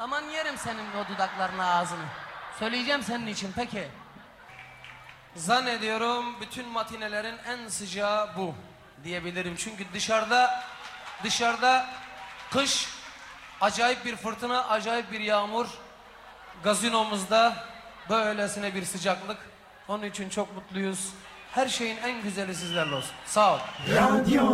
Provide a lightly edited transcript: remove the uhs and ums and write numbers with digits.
Aman yerim senin o dudaklarını, ağzını. Söyleyeceğim senin için peki. Zannediyorum bütün matinelerin en sıcağı bu diyebilirim. Çünkü dışarıda kış, acayip bir fırtına, acayip bir yağmur. Gazinomuzda böylesine bir sıcaklık. Onun için çok mutluyuz. Her şeyin en güzeli sizlerle olsun. Sağ ol.